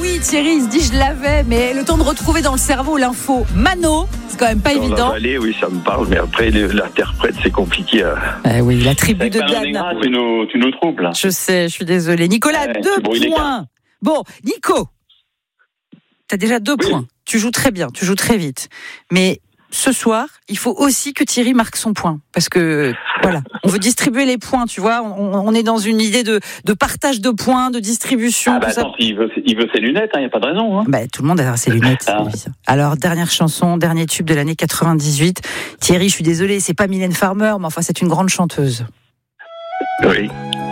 oui, Thierry, il se dit je l'avais, mais le temps de retrouver dans le cerveau l'info. Mano, c'est quand même pas évident. Allez, oui, ça me parle, mais après l'interprète, c'est compliqué. Oui, la tribu de Dan. Tu nous troubles. Je sais, je suis désolée. Nicolas, 2 points. Bon, Nico, t'as déjà 2 points. Tu joues très bien, tu joues très vite. Mais ce soir, il faut aussi que Thierry marque son point. Parce que, voilà, on veut distribuer les points, tu vois. On est dans une idée de partage de points, de distribution. Attends, il veut ses lunettes, il n'y a pas de raison. Tout le monde a ses lunettes. Alors, dernière chanson, dernier tube de l'année 98. Thierry, je suis désolée, c'est pas Mylène Farmer, mais enfin, c'est une grande chanteuse. Oui.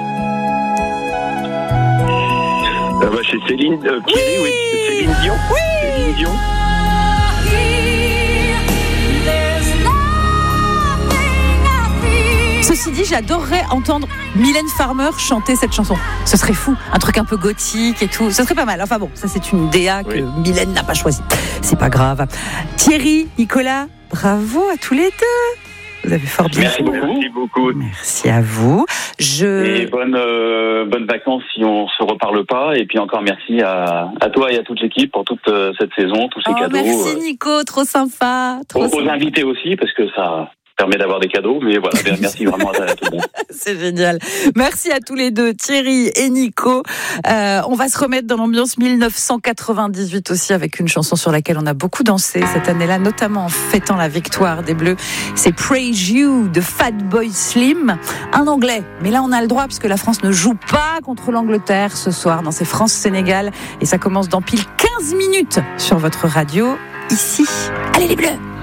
Chez Céline, Céline Dion. Oui. Céline Dion. Ceci dit, j'adorerais entendre Mylène Farmer chanter cette chanson. Ce serait fou, un truc un peu gothique et tout. Ce serait pas mal. Enfin bon, ça c'est une DA que Mylène n'a pas choisie. C'est pas grave. Thierry, Nicolas, bravo à tous les deux. Vous avez fort bien. Merci beaucoup. Merci à vous. Et bonnes vacances si on se reparle pas. Et puis encore merci à toi et à toute l'équipe pour toute cette saison, tous ces cadeaux. Merci Nico, trop sympa. Aux invités aussi, parce que ça permet d'avoir des cadeaux, mais voilà, merci vraiment à tout le monde. C'est génial. Merci à tous les deux, Thierry et Nico. On va se remettre dans l'ambiance 1998 aussi avec une chanson sur laquelle on a beaucoup dansé cette année-là, notamment en fêtant la victoire des Bleus. C'est Praise You de Fatboy Slim. Un anglais, mais là on a le droit puisque la France ne joue pas contre l'Angleterre ce soir dans ces France-Sénégal et ça commence dans pile 15 minutes sur votre radio ici. Allez les Bleus!